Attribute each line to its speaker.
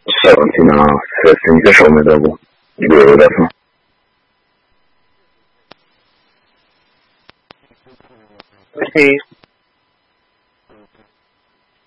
Speaker 1: Stamattina se mi piaciamo dopo di quello che ho detto.
Speaker 2: Sì.